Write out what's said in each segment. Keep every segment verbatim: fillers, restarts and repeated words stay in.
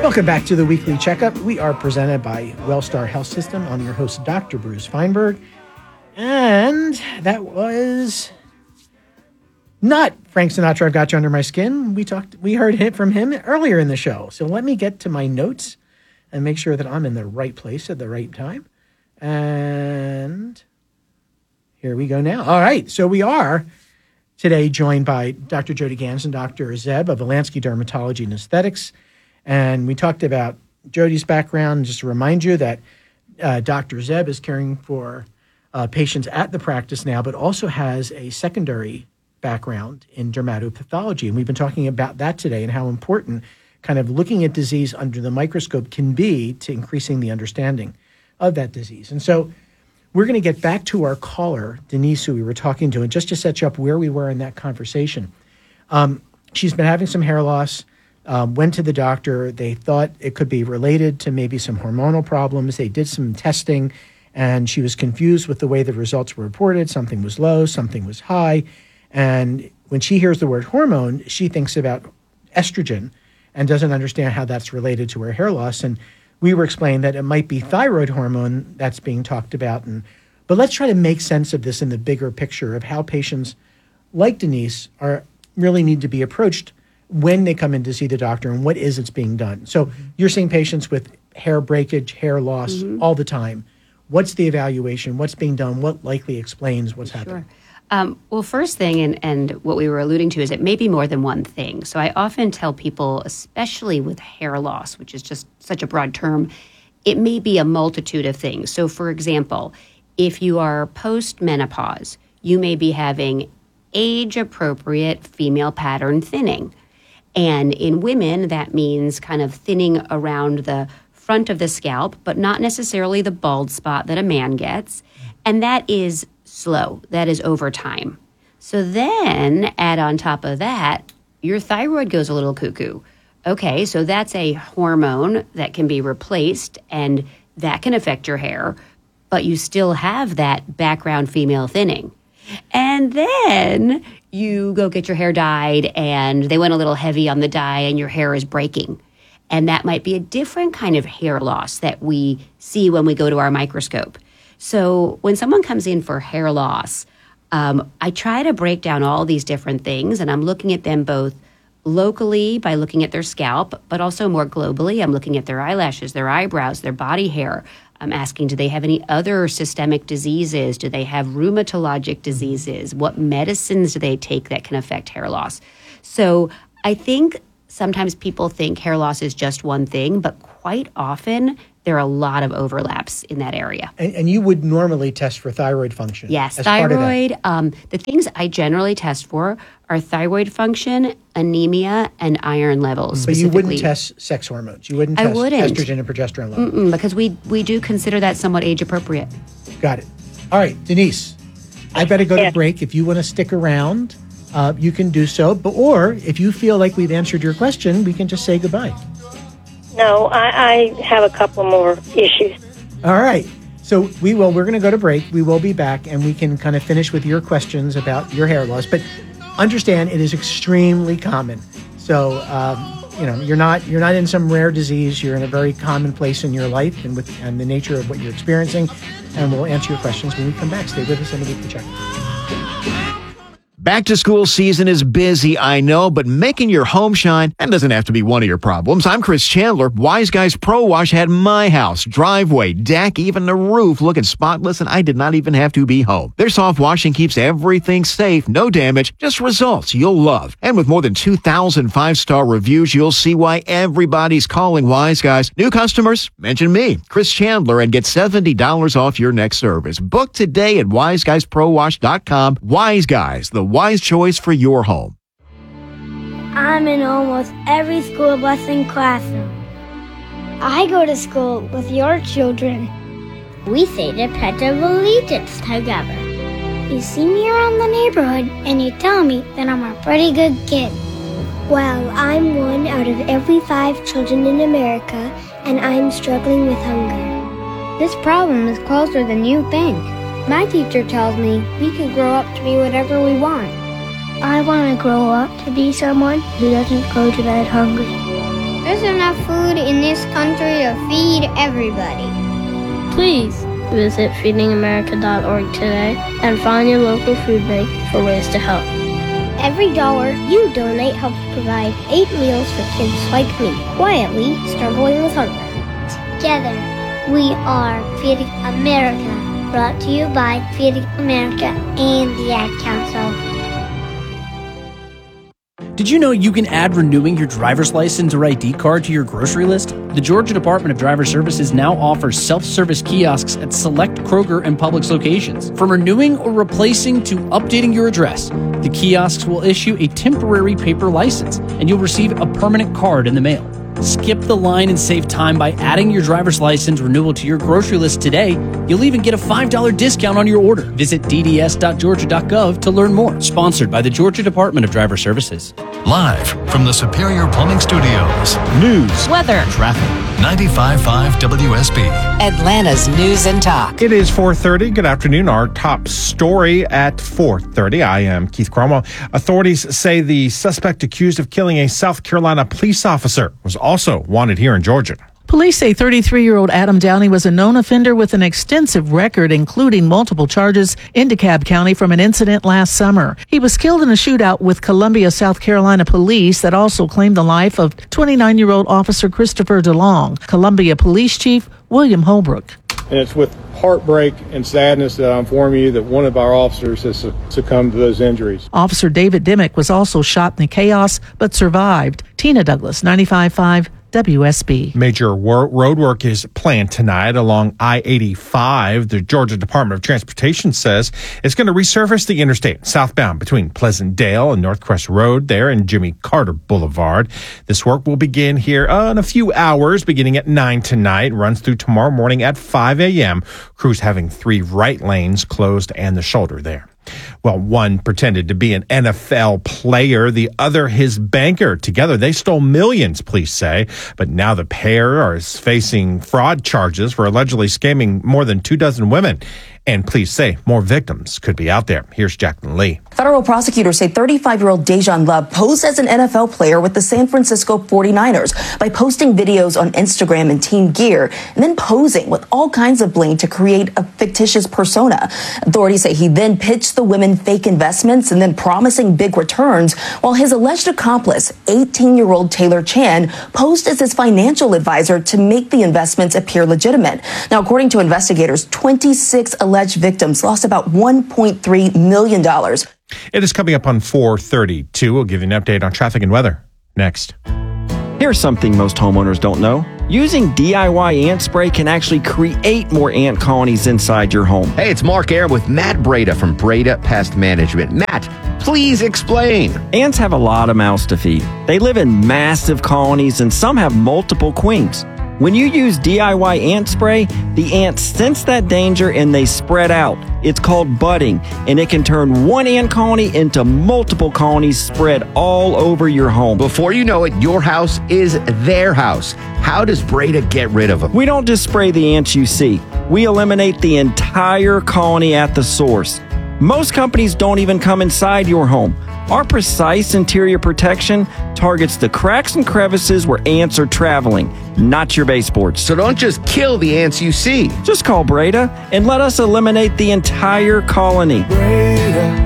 Welcome back to the Weekly Checkup. We are presented by Wellstar Health System. I'm your host, Doctor Bruce Feinberg. And that was not Frank Sinatra, I've Got You Under My Skin. We talked, we heard it from him earlier in the show. So let me get to my notes and make sure that I'm in the right place at the right time. And here we go now. All right. So we are today joined by Doctor Jody Gans and Doctor Zeb of Alansky Dermatology and Aesthetics. And we talked about Jody's background. Just to remind you that uh, Doctor Zeb is caring for uh, patients at the practice now, but also has a secondary background in dermatopathology. And we've been talking about that today and how important kind of looking at disease under the microscope can be to increasing the understanding of that disease. And so we're going to get back to our caller, Denise, who we were talking to, and just to set you up where we were in that conversation. Um, she's been having some hair loss. Um, went to the doctor. They thought it could be related to maybe some hormonal problems. They did some testing, and she was confused with the way the results were reported. Something was low, something was high. And when she hears the word hormone, she thinks about estrogen and doesn't understand how that's related to her hair loss. And we were explaining that it might be thyroid hormone that's being talked about. And but let's try to make sense of this in the bigger picture of how patients like Denise are really need to be approached when they come in to see the doctor and what is it's being done. So mm-hmm. you're seeing patients with hair breakage, hair loss mm-hmm. all the time. What's the evaluation? What's being done? What likely explains what's sure. happening? Um, well, first thing, and, and what we were alluding to, is it may be more than one thing. So I often tell people, especially with hair loss, which is just such a broad term, it may be a multitude of things. So for example, if you are post-menopause, you may be having age-appropriate female pattern thinning. And in women, that means kind of thinning around the front of the scalp, but not necessarily the bald spot that a man gets. And that is slow. That is over time. So then add on top of that, your thyroid goes a little cuckoo. Okay, so that's a hormone that can be replaced, and that can affect your hair, but you still have that background female thinning. And then you go get your hair dyed and they went a little heavy on the dye and your hair is breaking. And that might be a different kind of hair loss that we see when we go to our microscope. So when someone comes in for hair loss, um, I try to break down all these different things, and I'm looking at them both locally by looking at their scalp, but also more globally. I'm looking at their eyelashes, their eyebrows, their body hair. I'm asking, do they have any other systemic diseases? Do they have rheumatologic diseases? What medicines do they take that can affect hair loss? So I think sometimes people think hair loss is just one thing, but quite often there are a lot of overlaps in that area. And, and you would normally test for thyroid function. Yes, thyroid. Um, the things I generally test for are thyroid function, anemia, and iron levels. But you wouldn't test sex hormones. You wouldn't I test wouldn't. estrogen and progesterone levels. Mm-mm, because we, we do consider that somewhat age appropriate. Got it. All right, Denise, I better go yeah. to break. If you want to stick around, uh, you can do so. But or if you feel like we've answered your question, we can just say goodbye. No, I, I have a couple more issues. All right. So we will, we're going to go to break. We will be back and we can kind of finish with your questions about your hair loss. But understand it is extremely common. So, um, you know, you're not, you're not in some rare disease. You're in a very common place in your life and with and the nature of what you're experiencing. And we'll answer your questions when we come back. Stay with us on the Weekly Check. Back to school season is busy, I know, but making your home shine, that doesn't have to be one of your problems. I'm Chris Chandler. Wise Guys Pro Wash had my house, driveway, deck, even the roof looking spotless, and I did not even have to be home. Their soft washing keeps everything safe, no damage, just results you'll love. And with more than two thousand five-star reviews, you'll see why everybody's calling Wise Guys. New customers, mention me, Chris Chandler, and get seventy dollars off your next service. Book today at wise guys pro wash dot com. Wise Guys, the wise choice for your home. I'm in almost every school bus and classroom. I go to school with your children. We say the Pledge of Allegiance together. You see me around the neighborhood and you tell me that I'm a pretty good kid. Well, I'm one out of every five children in America, and I'm struggling with hunger. This problem is closer than you think. My teacher tells me we can grow up to be whatever we want. I want to grow up to be someone who doesn't go to bed hungry. There's enough food in this country to feed everybody. Please visit feeding america dot org today and find your local food bank for ways to help. Every dollar you donate helps provide eight meals for kids like me, quietly struggling with hunger. Together, we are Feeding America, brought to you by Feeding America and the Ad Council. Did you know you can add renewing your driver's license or I D card to your grocery list? The Georgia Department of Driver Services now offers self-service kiosks at select Kroger and Publix locations. From renewing or replacing to updating your address, the kiosks will issue a temporary paper license, and you'll receive a permanent card in the mail. Skip the line and save time by adding your driver's license renewal to your grocery list today. You'll even get a five dollars discount on your order. Visit d d s dot georgia dot gov to learn more. Sponsored by the Georgia Department of Driver Services. Live from the Superior Plumbing Studios. News, weather, traffic. ninety-five point five W S B. Atlanta's News and Talk. It is four thirty. Good afternoon. Our top story at four thirty. I am Keith Cromwell. Authorities say the suspect accused of killing a South Carolina police officer was also wanted here in Georgia. Police say thirty-three-year-old Adam Downey was a known offender with an extensive record, including multiple charges in DeKalb County from an incident last summer. He was killed in a shootout with Columbia, South Carolina police that also claimed the life of twenty-nine-year-old Officer Christopher DeLong. Columbia Police Chief William Holbrook. And it's with heartbreak and sadness that I inform you that one of our officers has succumbed to those injuries. Officer David Dimmick was also shot in the chaos but survived. Tina Douglas, ninety-five point five W S B. Major wor- road work is planned tonight along I eighty-five. The Georgia Department of Transportation says it's going to resurface the interstate southbound between Pleasantdale and Northcrest Road there and Jimmy Carter Boulevard. This work will begin here uh, in a few hours, beginning at nine tonight, runs through tomorrow morning at five a.m. Crews having three right lanes closed and the shoulder there. Well, one pretended to be an N F L player, the other his banker. Together, they stole millions, police say. But now the pair are facing fraud charges for allegedly scamming more than two dozen women. And police say more victims could be out there. Here's Jacqueline Lee. Federal prosecutors say thirty-five-year-old Dejan Love posed as an N F L player with the San Francisco forty-niners by posting videos on Instagram in team gear and then posing with all kinds of bling to create a fictitious persona. Authorities say he then pitched the women fake investments and then promising big returns, while his alleged accomplice, eighteen-year-old Taylor Chan, posed as his financial advisor to make the investments appear legitimate. Now, according to investigators, twenty-six alleged victims lost about one point three million dollars. It is coming up on four thirty-two. We'll give you an update on traffic and weather next. Here's something most homeowners don't know. Using D I Y ant spray can actually create more ant colonies inside your home. Hey, it's Mark Air with Matt Breda from Breda Pest Management. Matt, please explain. Ants have a lot of mouths to feed. They live in massive colonies and some have multiple queens. When you use D I Y ant spray, the ants sense that danger and they spread out. It's called budding, and it can turn one ant colony into multiple colonies spread all over your home. Before you know it, your house is their house. How does Breda get rid of them? We don't just spray the ants you see. We eliminate the entire colony at the source. Most companies don't even come inside your home. Our precise interior protection targets the cracks and crevices where ants are traveling, not your baseboards. So don't just kill the ants you see. Just call Breda and let us eliminate the entire colony. Breda,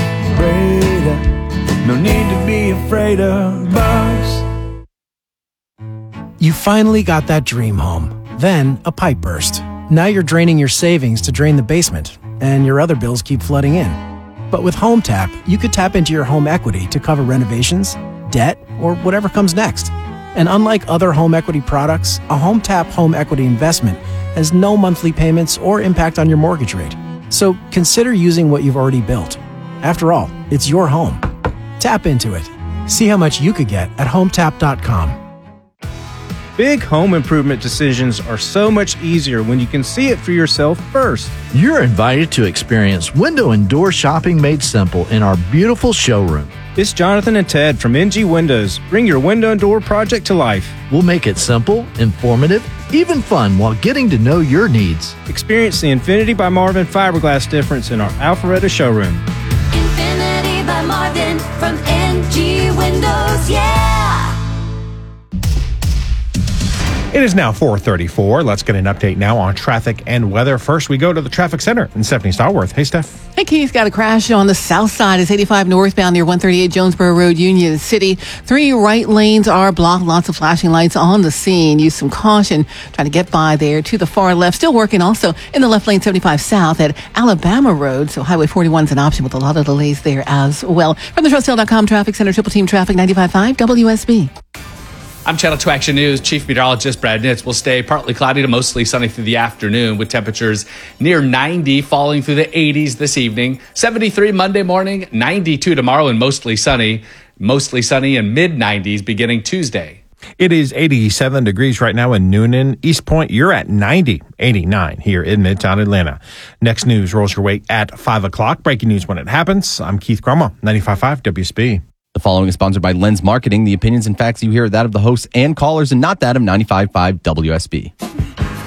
Breda, no need to be afraid of bugs. You finally got that dream home. Then a pipe burst. Now you're draining your savings to drain the basement, and your other bills keep flooding in. But with HomeTap, you could tap into your home equity to cover renovations, debt, or whatever comes next. And unlike other home equity products, a HomeTap home equity investment has no monthly payments or impact on your mortgage rate. So consider using what you've already built. After all, it's your home. Tap into it. See how much you could get at home tap dot com. Big home improvement decisions are so much easier when you can see it for yourself first. You're invited to experience window and door shopping made simple in our beautiful showroom. It's Jonathan and Ted from N G Windows. Bring your window and door project to life. We'll make it simple, informative, even fun while getting to know your needs. Experience the Infinity by Marvin fiberglass difference in our Alpharetta showroom. Infinity by Marvin from N G Windows, yeah! It is now four thirty-four. Let's get an update now on traffic and weather. First, we go to the traffic center in Stephanie Stallworth. Hey, Steph. Hey, Keith, got a crash on the south side. It's eighty-five northbound near one thirty-eight Jonesboro Road, Union City. Three right lanes are blocked. Lots of flashing lights on the scene. Use some caution trying to get by there. To the far left, still working also in the left lane seventy-five south at Alabama Road. So Highway forty-one is an option with a lot of delays there as well. From the Trustel dot com Traffic Center, Triple Team Traffic, ninety-five point five W S B. I'm Channel two Action News. Chief Meteorologist Brad Nitz. Will stay partly cloudy to mostly sunny through the afternoon with temperatures near ninety, falling through the eighties this evening. seventy-three Monday morning, ninety-two tomorrow, and mostly sunny. Mostly sunny and mid nineties beginning Tuesday. It is eighty-seven degrees right now in Noonan. East Point, you're at ninety, eighty-nine here in Midtown Atlanta. Next news rolls your way at five o'clock. Breaking news when it happens. I'm Keith Grumman, ninety-five point five W S B. The following is sponsored by Lens Marketing. The opinions and facts you hear are that of the hosts and callers and not that of ninety-five point five W S B.